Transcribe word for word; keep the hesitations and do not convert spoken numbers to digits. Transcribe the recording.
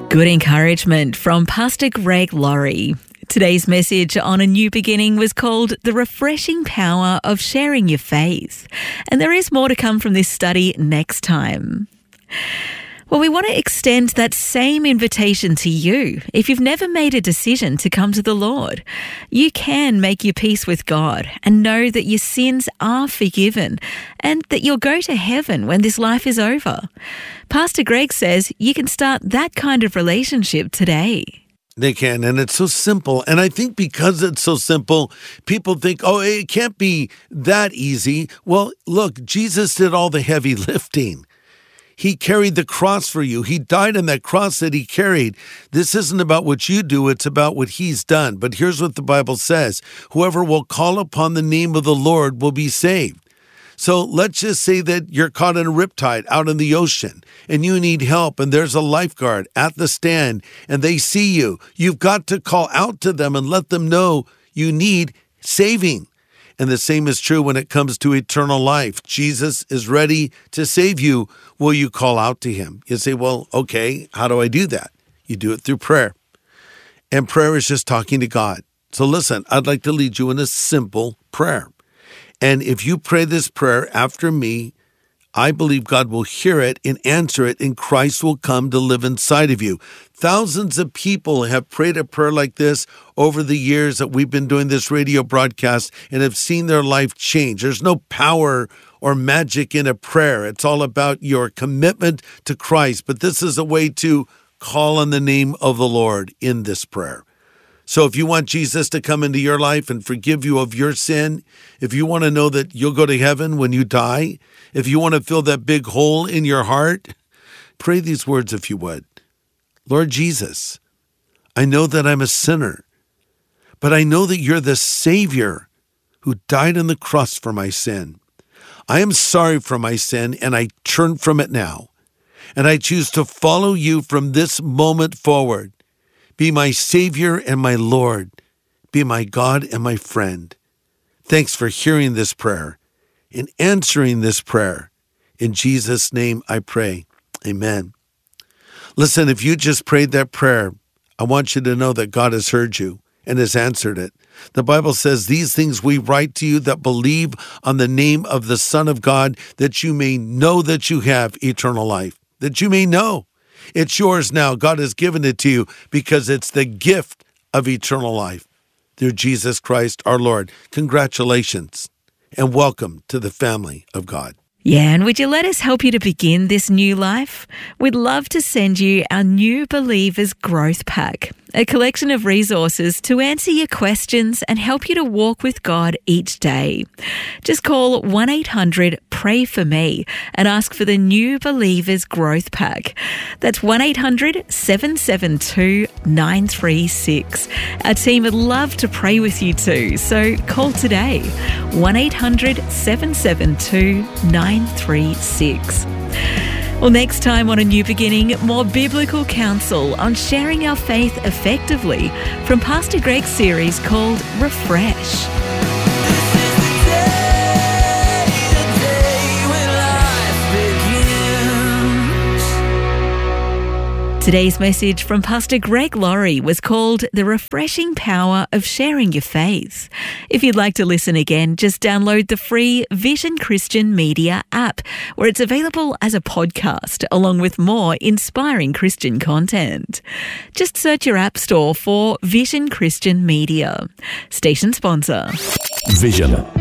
Good encouragement from Pastor Greg Laurie. Today's message on A New Beginning was called The Refreshing Power of Sharing Your Faith. And there is more to come from this study next time. Well, we want to extend that same invitation to you. If you've never made a decision to come to the Lord, you can make your peace with God and know that your sins are forgiven and that you'll go to heaven when this life is over. Pastor Greg says you can start that kind of relationship today. They can, and it's so simple. And I think because it's so simple, people think, oh, it can't be that easy. Well, look, Jesus did all the heavy lifting. He carried the cross for you. He died on that cross that he carried. This isn't about what you do. It's about what he's done. But here's what the Bible says. Whoever will call upon the name of the Lord will be saved. So let's just say that you're caught in a riptide out in the ocean and you need help and there's a lifeguard at the stand and they see you. You've got to call out to them and let them know you need saving. And the same is true when it comes to eternal life. Jesus is ready to save you. Will you call out to him? You say, well, okay, how do I do that? You do it through prayer. And prayer is just talking to God. So listen, I'd like to lead you in a simple prayer. And if you pray this prayer after me, I believe God will hear it and answer it, and Christ will come to live inside of you. Thousands of people have prayed a prayer like this over the years that we've been doing this radio broadcast and have seen their life change. There's no power or magic in a prayer. It's all about your commitment to Christ. But this is a way to call on the name of the Lord in this prayer. So if you want Jesus to come into your life and forgive you of your sin, if you want to know that you'll go to heaven when you die, if you want to fill that big hole in your heart, pray these words if you would. Lord Jesus, I know that I'm a sinner, but I know that you're the Savior who died on the cross for my sin. I am sorry for my sin and I turn from it now. And I choose to follow you from this moment forward. Be my Savior and my Lord. Be my God and my friend. Thanks for hearing this prayer and answering this prayer. In Jesus' name I pray. Amen. Listen, if you just prayed that prayer, I want you to know that God has heard you and has answered it. The Bible says, these things we write to you that believe on the name of the Son of God, that you may know that you have eternal life, that you may know. It's yours now. God has given it to you because it's the gift of eternal life through Jesus Christ our Lord. Congratulations and welcome to the family of God. Yeah, and would you let us help you to begin this new life? We'd love to send you our New Believers Growth Pack, a collection of resources to answer your questions and help you to walk with God each day. Just call one eight hundred pray for me and ask for the New Believers Growth Pack. That's one eight hundred seven seven two nine three six. Our team would love to pray with you too, so call today, one eight hundred seven seven two nine three six. Well, next time on A New Beginning, more biblical counsel on sharing our faith effectively from Pastor Greg's series called Refresh. Today's message from Pastor Greg Laurie was called The Refreshing Power of Sharing Your Faith. If you'd like to listen again, just download the free Vision Christian Media app, where it's available as a podcast, along with more inspiring Christian content. Just search your app store for Vision Christian Media. Station sponsor. Vision